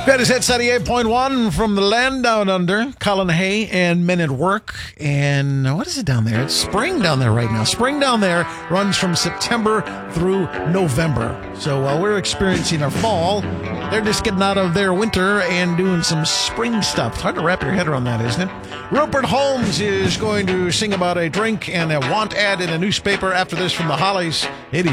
That is Hit 78.1 from the land down under. Colin Hay and Men at Work. And what is it down there? It's spring down there right now. Spring down there runs from September through November. So while we're experiencing our fall, they're just getting out of their winter and doing some spring stuff. It's hard to wrap your head around that, isn't it? Rupert Holmes is going to sing about a drink and a want ad in a newspaper after this from the Hollies.